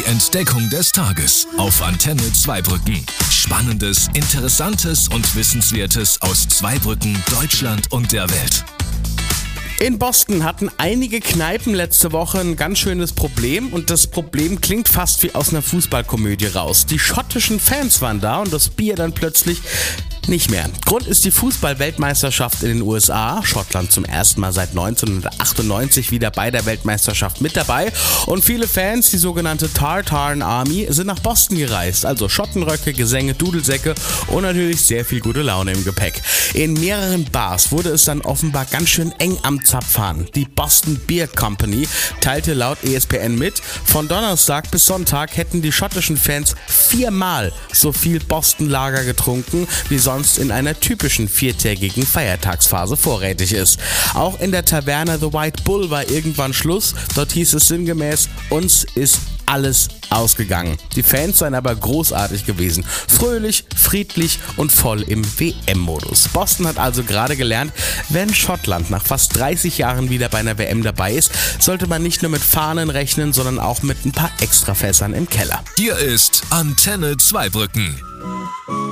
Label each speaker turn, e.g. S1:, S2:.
S1: Die Entdeckung des Tages auf Antenne Zweibrücken. Spannendes, Interessantes und Wissenswertes aus Zweibrücken, Deutschland und der Welt.
S2: In Boston hatten einige Kneipen letzte Woche ein ganz schönes Problem und das Problem klingt fast wie aus einer Fußballkomödie raus. Die schottischen Fans waren da und das Bier dann plötzlich nicht mehr. Grund ist die Fußball-Weltmeisterschaft in den USA. Schottland zum ersten Mal seit 1998 wieder bei der Weltmeisterschaft mit dabei. Und viele Fans, die sogenannte Tartan Army, sind nach Boston gereist. Also Schottenröcke, Gesänge, Dudelsäcke und natürlich sehr viel gute Laune im Gepäck. In mehreren Bars wurde es dann offenbar ganz schön eng am Zapfhahn. Die Boston Beer Company teilte laut ESPN mit, von Donnerstag bis Sonntag hätten die schottischen Fans 4-mal so viel Boston-Lager getrunken, wie sonst in einer typischen viertägigen Feiertagsphase vorrätig ist. Auch in der Taverne The White Bull war irgendwann Schluss. Dort hieß es sinngemäß, uns ist alles ausgegangen. Die Fans seien aber großartig gewesen. Fröhlich, friedlich und voll im WM-Modus. Boston hat also gerade gelernt, wenn Schottland nach fast 30 Jahren wieder bei einer WM dabei ist, sollte man nicht nur mit Fahnen rechnen, sondern auch mit ein paar Extrafässern im Keller.
S1: Hier ist Antenne Zweibrücken.